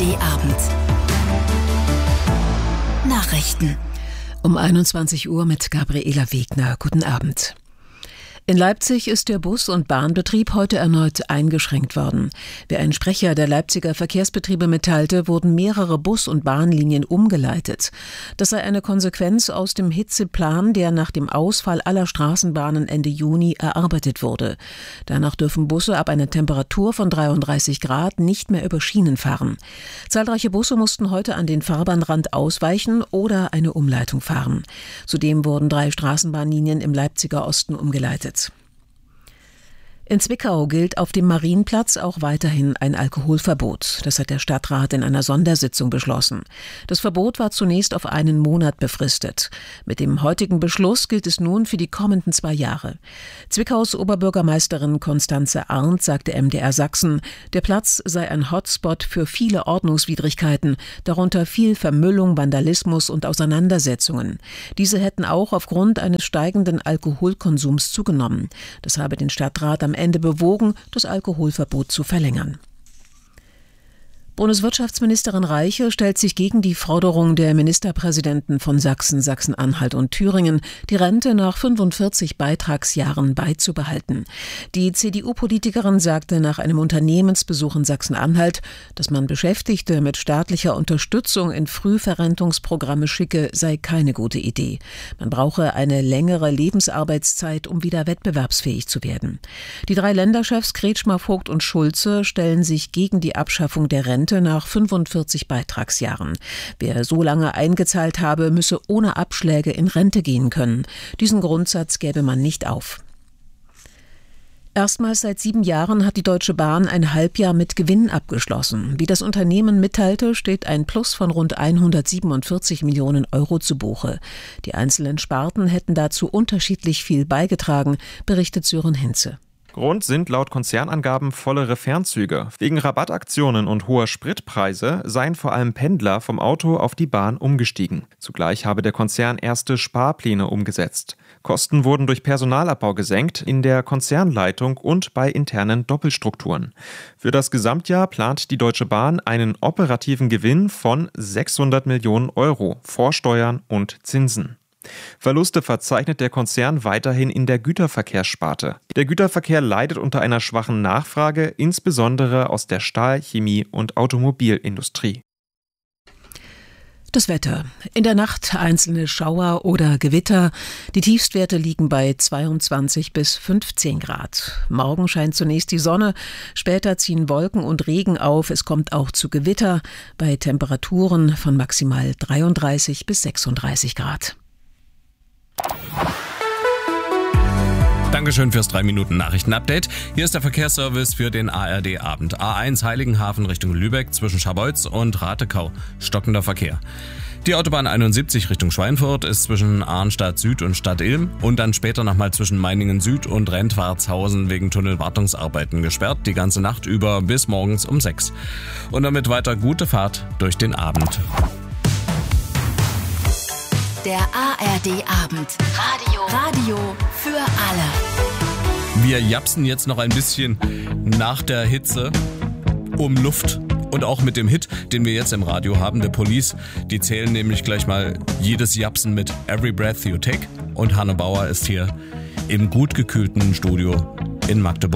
ARD-Abend. Nachrichten. Um 21 Uhr mit Gabriela Wegner. Guten Abend. In Leipzig ist der Bus- und Bahnbetrieb heute erneut eingeschränkt worden. Wie ein Sprecher der Leipziger Verkehrsbetriebe mitteilte, wurden mehrere Bus- und Bahnlinien umgeleitet. Das sei eine Konsequenz aus dem Hitzeplan, der nach dem Ausfall aller Straßenbahnen Ende Juni erarbeitet wurde. Danach dürfen Busse ab einer Temperatur von 33 Grad nicht mehr über Schienen fahren. Zahlreiche Busse mussten heute an den Fahrbahnrand ausweichen oder eine Umleitung fahren. Zudem wurden 3 Straßenbahnlinien im Leipziger Osten umgeleitet. In Zwickau gilt auf dem Marienplatz auch weiterhin ein Alkoholverbot. Das hat der Stadtrat in einer Sondersitzung beschlossen. Das Verbot war zunächst auf 1 Monat befristet. Mit dem heutigen Beschluss gilt es nun für die kommenden 2 Jahre. Zwickaus Oberbürgermeisterin Constanze Arndt sagte MDR Sachsen, der Platz sei ein Hotspot für viele Ordnungswidrigkeiten, darunter viel Vermüllung, Vandalismus und Auseinandersetzungen. Diese hätten auch aufgrund eines steigenden Alkoholkonsums zugenommen. Das habe den Stadtrat am Ende bewogen, das Alkoholverbot zu verlängern. Bundeswirtschaftsministerin Reiche stellt sich gegen die Forderung der Ministerpräsidenten von Sachsen, Sachsen-Anhalt und Thüringen, die Rente nach 45 Beitragsjahren beizubehalten. Die CDU-Politikerin sagte nach einem Unternehmensbesuch in Sachsen-Anhalt, dass man Beschäftigte mit staatlicher Unterstützung in Frühverrentungsprogramme schicke, sei keine gute Idee. Man brauche eine längere Lebensarbeitszeit, um wieder wettbewerbsfähig zu werden. Die 3 Länderchefs Kretschmer, Vogt und Schulze stellen sich gegen die Abschaffung der Rente nach 45 Beitragsjahren. Wer so lange eingezahlt habe, müsse ohne Abschläge in Rente gehen können. Diesen Grundsatz gäbe man nicht auf. Erstmals seit 7 Jahren hat die Deutsche Bahn ein Halbjahr mit Gewinn abgeschlossen. Wie das Unternehmen mitteilte, steht ein Plus von rund 147 Millionen Euro zu Buche. Die einzelnen Sparten hätten dazu unterschiedlich viel beigetragen, berichtet Sören Hinze. Grund sind laut Konzernangaben vollere Fernzüge. Wegen Rabattaktionen und hoher Spritpreise seien vor allem Pendler vom Auto auf die Bahn umgestiegen. Zugleich habe der Konzern erste Sparpläne umgesetzt. Kosten wurden durch Personalabbau gesenkt in der Konzernleitung und bei internen Doppelstrukturen. Für das Gesamtjahr plant die Deutsche Bahn einen operativen Gewinn von 600 Millionen Euro vor Steuern und Zinsen. Verluste verzeichnet der Konzern weiterhin in der Güterverkehrssparte. Der Güterverkehr leidet unter einer schwachen Nachfrage, insbesondere aus der Stahl-, Chemie- und Automobilindustrie. Das Wetter. In der Nacht einzelne Schauer oder Gewitter. Die Tiefstwerte liegen bei 22 bis 15 Grad. Morgen scheint zunächst die Sonne, später ziehen Wolken und Regen auf. Es kommt auch zu Gewitter bei Temperaturen von maximal 33 bis 36 Grad. Dankeschön fürs 3-Minuten-Nachrichten-Update. Hier ist der Verkehrsservice für den ARD-Abend. A1 Heiligenhafen Richtung Lübeck zwischen Scharbeutz und Ratekau. Stockender Verkehr. Die Autobahn 71 Richtung Schweinfurt ist zwischen Arnstadt Süd und Stadt Ilm und dann später nochmal zwischen Meiningen Süd und Rentwartshausen wegen Tunnelwartungsarbeiten gesperrt. Die ganze Nacht über bis morgens um 6. Und damit weiter gute Fahrt durch den Abend. Der ARD-Abend. Radio für alle. Wir japsen jetzt noch ein bisschen nach der Hitze um Luft und auch mit dem Hit, den wir jetzt im Radio haben, The Police. Die zählen nämlich gleich mal jedes Japsen mit Every Breath You Take. Und Hanne Bauer ist hier im gut gekühlten Studio in Magdeburg.